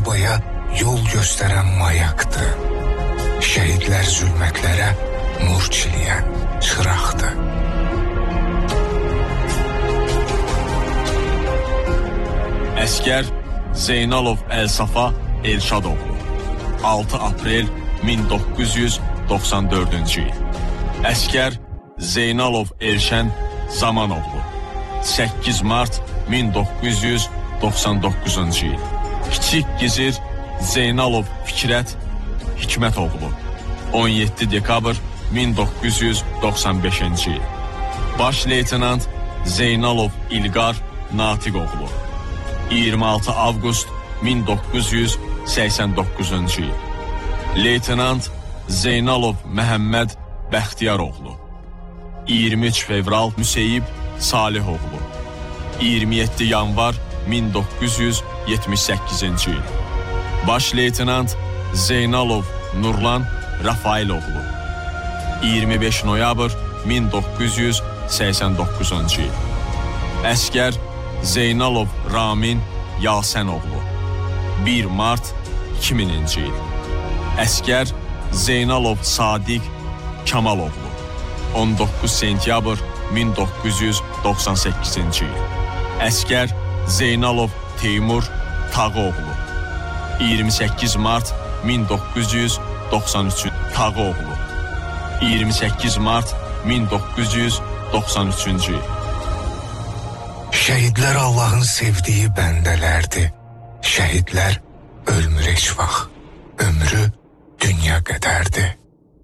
babaya yol gösteren mayaktı. Şehitler zulmetlere nur çileyen çıraktı. Əskər Zeynalov Əlsafa Elşadoğlu 6 aprel 1994-cü il. Əskər Zeynalov Elşən Zamanoğlu 8 mart 1999-cu il. Kiçik Gizir Zeynalov Fikrət Hikmətoğlu 17 dekabr 1995-ci il. Baş leytenant Zeynalov İlqar Natiqoğlu 26 avqust 1989-cu il. Leytenant Zeynalov Məhəmməd Bəxtiyaroğlu 23 fevral Müseyib Salihoğlu 27 yanvar 1978-ci il. Baş leytenant Zeynalov Nurlan Rafailoğlu 25 noyabr 1989-cu il. Əskər Zeynalov Ramin Yasənoğlu 1 mart 2000-ci il. Əskər Zeynalov Sadiq Kamaloğlu 19 sentyabr 1998-ci il. Əskər Zeynalov Teymur Tağoğlu 28 mart 1993-cü Tağoğlu 28 mart 1993-cü il. Şehitler Allah'ın sevdiği bendelerdi. Şehitler ölmür heç vaxt. Ömrü dünya qədərdir.